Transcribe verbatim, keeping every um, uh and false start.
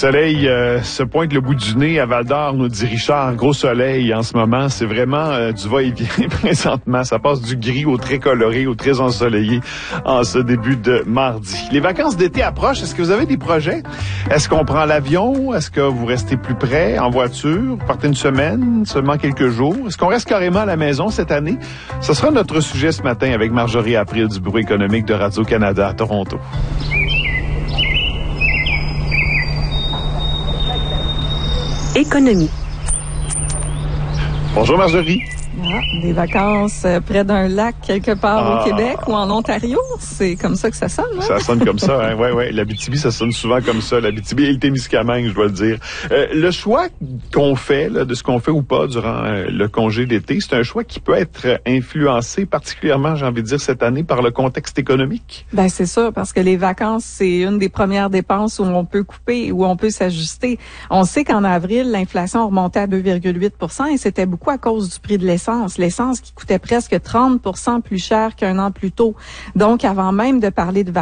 soleil euh, se pointe le bout du nez à Val-d'Or, nous dit Richard. Gros soleil en ce moment. C'est vraiment euh, du va-et-vient présentement. Ça passe du gris au très coloré, au très ensoleillé en ce début de mardi. Les vacances d'été approchent. Est-ce que vous avez des projets? Est-ce qu'on prend l'avion? Est-ce que vous restez plus près en voiture? Vous partez une semaine? Seulement quelques jours? Est-ce qu'on reste carrément à la maison cette année? Ce sera notre sujet ce matin avec Marjorie April du Bureau économique de Radio-Canada à Toronto. Économie. Bonjour Marjorie. Ah, des vacances euh, près d'un lac quelque part Ah. au Québec ou en Ontario, c'est comme ça que ça sonne, hein? Ça sonne comme ça, hein? Ouais, ouais. L'Abitibi, ça sonne souvent comme ça. L'Abitibi et le Témiscamingue, je dois le dire. Euh, le choix qu'on fait, là, de ce qu'on fait ou pas durant euh, le congé d'été, c'est un choix qui peut être influencé particulièrement, j'ai envie de dire, cette année par le contexte économique. Ben c'est sûr, parce que les vacances, c'est une des premières dépenses où on peut couper, où on peut s'ajuster. On sait qu'en avril, l'inflation remontait à deux virgule huit pour cent et c'était beaucoup à cause du prix de l'essence. L'essence qui coûtait presque trente pour cent plus cher qu'un an plus tôt. Donc, avant même de parler de